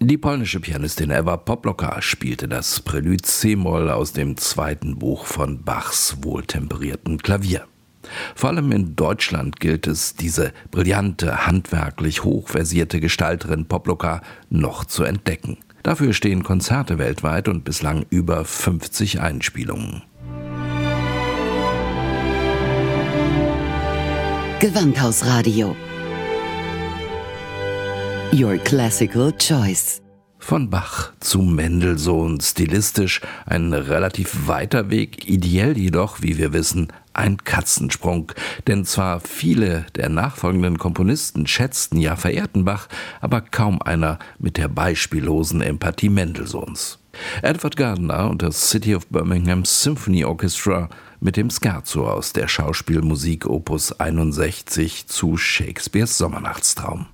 Die polnische Pianistin Ewa Poploka spielte das Prälude C-Moll aus dem zweiten Buch von Bachs wohltemperiertem Klavier. Vor allem in Deutschland gilt es, diese brillante, handwerklich hochversierte Gestalterin Poploka noch zu entdecken. Dafür stehen Konzerte weltweit und bislang über 50 Einspielungen. Gewandhausradio. Your Classical Choice. Von Bach zu Mendelssohn, stilistisch ein relativ weiter Weg, ideell jedoch, wie wir wissen, ein Katzensprung. Denn zwar viele der nachfolgenden Komponisten schätzten, ja verehrten Bach, aber kaum einer mit der beispiellosen Empathie Mendelssohns. Edward Gardner und das City of Birmingham Symphony Orchestra mit dem Scherzo aus der Schauspielmusik Opus 61 zu Shakespeares Sommernachtstraum.